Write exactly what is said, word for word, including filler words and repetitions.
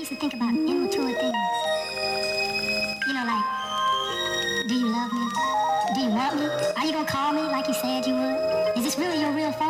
used to think about immature things. You know, like, do you love me? Do you want me? Are you gonna call me like you said you would? Is this really your real phone?